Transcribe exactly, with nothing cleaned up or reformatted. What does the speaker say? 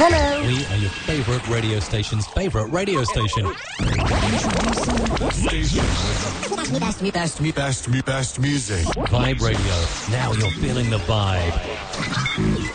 Hello. We are your favourite radio station's favourite radio station. Best, me, best, me, best, me, best, me, best music. Vibe Radio. Now you're feeling the vibe.